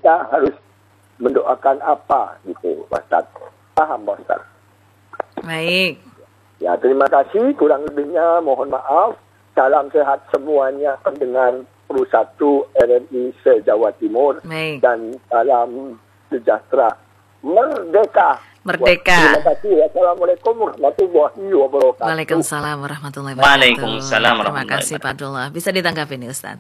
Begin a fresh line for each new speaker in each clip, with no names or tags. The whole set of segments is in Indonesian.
kita harus mendoakan apa gitu, Ustaz. Paham, Ustaz?
Baik.
Ya, terima kasih. Kurang lebihnya mohon maaf. Salam sehat semuanya dengan Pro 1 RRI se-Jawa Timur.
Baik.
Dan salam sejahtera. Merdeka.
Merdeka.
Terima kasih. Assalamualaikum warahmatullahi wabarakatuh.
Waalaikumsalam warahmatullahi wabarakatuh.
Waalaikumsalam
Terima
warahmatullahi
kasih Pak Abdullah. Bisa ditanggapi nih Ustaz.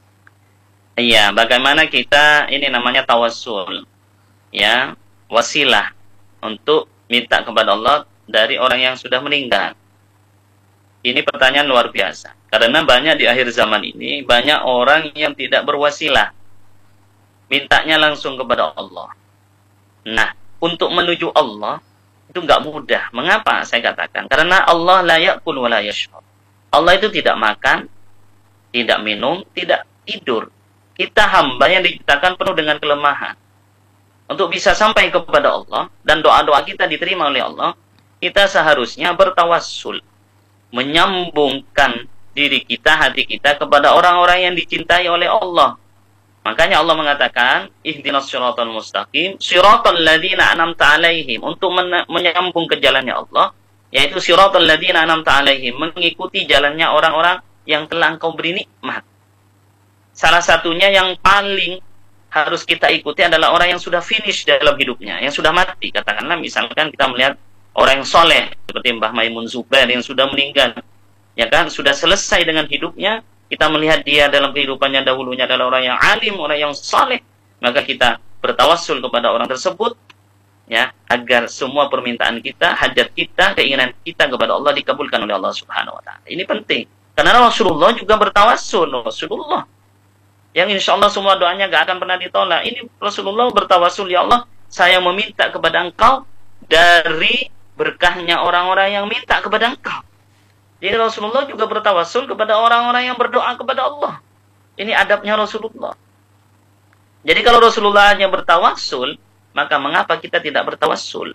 Iya, bagaimana kita ini namanya tawassul. Ya, wasilah untuk minta kepada Allah dari orang yang sudah meninggal. Ini pertanyaan luar biasa. Karena banyak di akhir zaman ini, banyak orang yang tidak berwasilah. Mintanya langsung kepada Allah. Nah, untuk menuju Allah, itu nggak mudah. Mengapa saya katakan? Karena Allah la ya'kul wa la yashrab. Allah itu tidak makan, tidak minum, tidak tidur. Kita hamba yang diciptakan penuh dengan kelemahan. Untuk bisa sampai kepada Allah, dan doa-doa kita diterima oleh Allah, kita seharusnya bertawassul. Menyambungkan diri kita, hati kita kepada orang-orang yang dicintai oleh Allah. Makanya Allah mengatakan, ihdinas siratal mustaqim, siratal ladzina an'amta 'alaihim, untuk menyambung ke jalannya Allah, yaitu siratal ladzina an'amta 'alaihim, mengikuti jalannya orang-orang yang telah Engkau beri nikmat. Salah satunya yang paling harus kita ikuti adalah orang yang sudah finish dalam hidupnya, yang sudah mati. Katakanlah misalkan kita melihat orang yang soleh, seperti Mbah Maimun Zubair yang sudah meninggal, ya kan, sudah selesai dengan hidupnya, kita melihat dia dalam kehidupannya dahulunya adalah orang yang alim, orang yang soleh, maka kita bertawassul kepada orang tersebut, ya, agar semua permintaan kita, hajat kita, keinginan kita kepada Allah dikabulkan oleh Allah Subhanahu wa Ta'ala. Ini penting, karena Rasulullah juga bertawassul, Rasulullah yang insya Allah semua doanya gak akan pernah ditolak. Ini Rasulullah bertawassul, ya Allah, saya meminta kepada Engkau dari berkahnya orang-orang yang minta kepada Engkau. Jadi Rasulullah juga bertawassul kepada orang-orang yang berdoa kepada Allah. Ini adabnya Rasulullah. Jadi kalau Rasulullah hanya bertawassul, maka mengapa kita tidak bertawassul?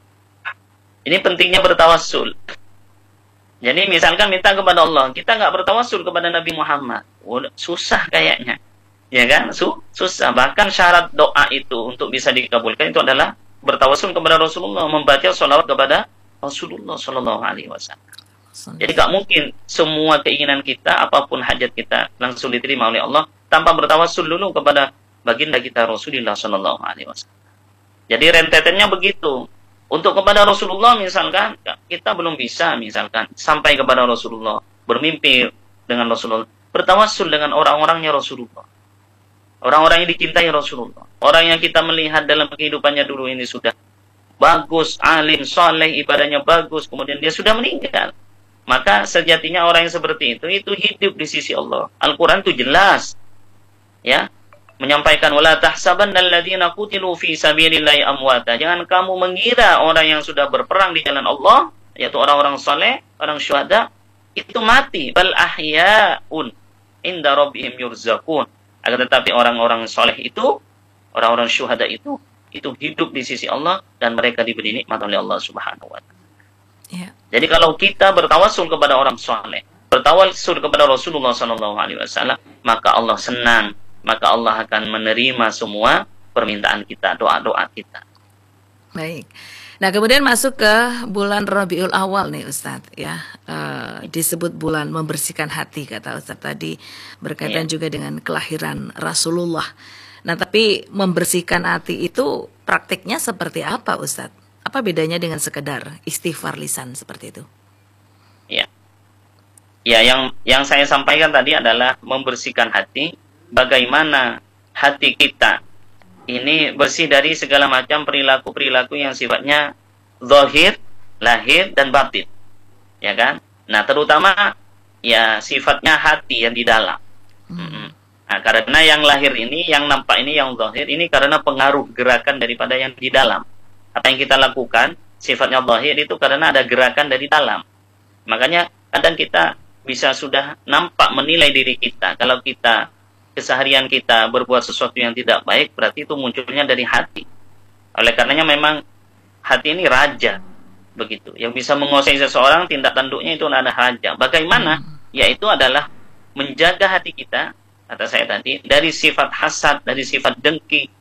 Ini pentingnya bertawassul. Jadi misalkan minta kepada Allah, kita nggak bertawassul kepada Nabi Muhammad, susah kayaknya, ya kan? Susah. Bahkan syarat doa itu untuk bisa dikabulkan itu adalah bertawassul kepada Rasulullah, membaca sholawat kepada Rasulullah Shallallahu Alaihi Wasallam. Jadi nggak mungkin semua keinginan kita, apapun hajat kita langsung diterima oleh Allah tanpa bertawassul dulu kepada baginda kita Rasulullah Shallallahu Alaihi Wasallam. Jadi rentetannya begitu. Untuk kepada Rasulullah misalkan, kita belum bisa misalkan sampai kepada Rasulullah, bermimpi dengan Rasulullah, bertawassul dengan orang-orangnya Rasulullah. Orang-orang yang dicintai Rasulullah. Orang yang kita melihat dalam kehidupannya dulu ini sudah bagus, alim, soleh, ibadahnya bagus, kemudian dia sudah meninggal. Maka sejatinya orang yang seperti itu hidup di sisi Allah. Al-Quran itu jelas, ya, menyampaikan wala tahsabannal ladzina qutilu fi sabilillahi amwata. Jangan kamu mengira orang yang sudah berperang di jalan Allah, yaitu orang-orang saleh, orang syuhada, itu mati. Bal ahyaun inda rabbihim yurzaqun. Akan tetapi orang-orang saleh itu, orang-orang syuhada itu hidup di sisi Allah dan mereka diberi nikmat oleh Allah Subhanahu wa taala. Yeah. Jadi kalau kita bertawassul kepada orang saleh, bertawassul kepada Rasulullah sallallahu alaihi wasallam, maka Allah senang. Maka Allah akan menerima semua permintaan kita, doa-doa kita.
Baik. Nah, kemudian masuk ke bulan Rabiul Awal nih Ustadz, ya. Disebut bulan membersihkan hati, kata Ustadz tadi, berkaitan juga dengan kelahiran Rasulullah. Nah, tapi membersihkan hati itu praktiknya seperti apa Ustadz? Apa bedanya dengan sekedar istighfar lisan seperti itu?
Ya. Ya, yang saya sampaikan tadi adalah membersihkan hati. Bagaimana hati kita ini bersih dari segala macam perilaku-perilaku yang sifatnya zahir, lahir, dan batin, ya kan? Nah, terutama ya sifatnya hati yang di dalam. Nah, karena yang lahir ini, yang nampak ini, yang zahir ini karena pengaruh gerakan daripada yang di dalam. Apa yang kita lakukan sifatnya zahir itu karena ada gerakan dari dalam. Makanya kadang kita bisa sudah nampak menilai diri kita. Kalau kita keseharian kita berbuat sesuatu yang tidak baik, berarti itu munculnya dari hati. Oleh karenanya memang hati ini raja, begitu. Yang bisa menguasai seseorang, tindak tanduknya itu adalah raja. Bagaimana? Yaitu adalah menjaga hati kita, kata saya tadi, dari sifat hasad, dari sifat dengki,